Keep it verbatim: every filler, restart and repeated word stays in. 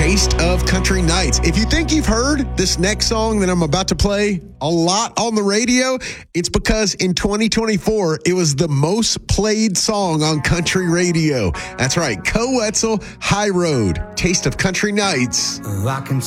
Taste of Country Nights. If you think you've heard this next song that I'm about to play a lot on the radio, it's because in twenty twenty-four, it was the most played song on country radio. That's right, Co Wetzel, High Road, Taste of Country Nights. I can